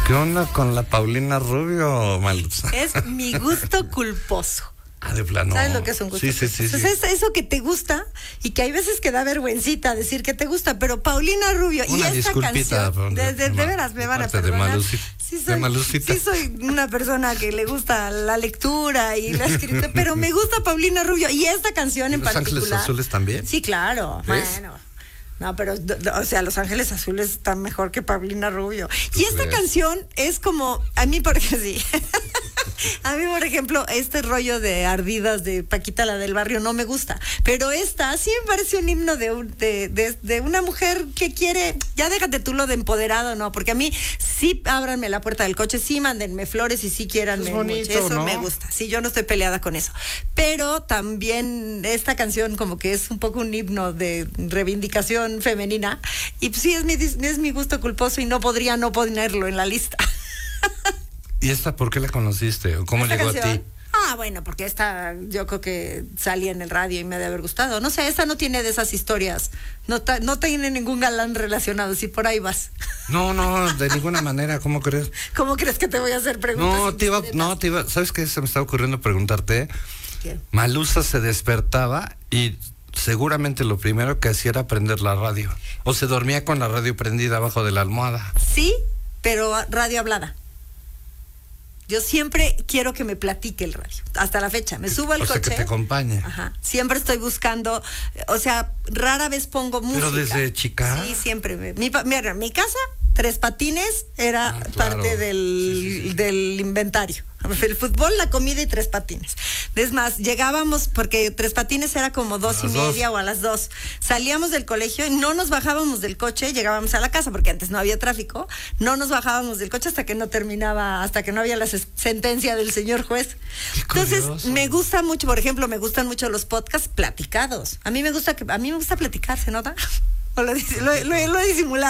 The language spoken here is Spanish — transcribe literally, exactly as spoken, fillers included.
¿Qué onda con la Paulina Rubio, Malusa? Es mi gusto culposo. Ah, de plano. ¿Sabes lo que es un gusto? Sí, sí, sí. Pues sí. es eso que te gusta y que hay veces que da vergüencita decir que te gusta, pero Paulina Rubio Una y esta disculpita, canción, de, de, de veras me van a de perdonar. Malucita. Sí de soy, Malucita. sí soy una persona que le gusta la lectura y la escritura, pero me gusta Paulina Rubio y esta canción en ¿Los particular. Ángeles Azules también? Sí, claro. ¿Ves? Bueno. No, pero, o sea, Los Ángeles Azules están mejor que Paulina Rubio. Y esta crees? canción es como, a mí, porque sí. A mí, por ejemplo, este rollo de ardidas de Paquita la del barrio no me gusta. Pero esta sí me parece un himno de, un, de, de, de una mujer que quiere, ya déjate tú lo de empoderado, ¿no? Porque a mí sí ábranme la puerta del coche, sí mándenme flores y sí quieranme Es bonito, mucho. Eso ¿no? me gusta. Sí, yo no estoy peleada con eso. Pero también esta canción como que es un poco un himno de reivindicación femenina y pues sí es mi, es mi gusto culposo y no podría no ponerlo en la lista. ¿Y esta por qué la conociste? ¿O cómo ¿Esta llegó canción? a ti? Ah, bueno, porque esta yo creo que salía en el radio y me debe haber gustado. No sé, esta no tiene de esas historias. No, ta, no tiene ningún galán relacionado, si por ahí vas. No, no, de ninguna manera, ¿cómo crees? ¿Cómo crees que te voy a hacer preguntas? No, te iba, no, te iba, ¿sabes qué? Se me estaba ocurriendo preguntarte. ¿Qué? Malusa se despertaba y seguramente lo primero que hacía era prender la radio. O se dormía con la radio prendida abajo de la almohada. Sí, pero radio hablada. Yo siempre quiero que me platique el radio. Hasta la fecha. Me subo al o coche. sea, que te acompañe. Ajá. Siempre estoy buscando, o sea, rara vez pongo música. Pero desde chica. Sí, siempre. Mi, mira, mi casa, Tres Patines era Ah, claro. parte del, Sí, sí, sí. del inventario. El fútbol, la comida y Tres Patines. Es más, llegábamos, porque Tres Patines era como dos A y las media dos. o a las dos. Salíamos del colegio y no nos bajábamos del coche, llegábamos a la casa, porque antes no había tráfico, no nos bajábamos del coche hasta que no terminaba, hasta que no había la ses- sentencia del señor juez. Qué Entonces, curioso. me gusta mucho, por ejemplo, me gustan mucho los podcasts platicados. A mí me gusta que, a mí me gusta platicar, ¿se nota? O lo, lo, lo, lo he disimulado.